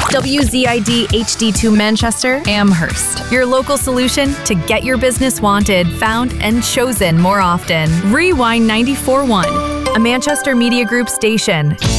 WZID HD2 Manchester, Amherst. Your local solution to get your business wanted, found, and chosen more often. Rewind 94.1, a Manchester Media Group station.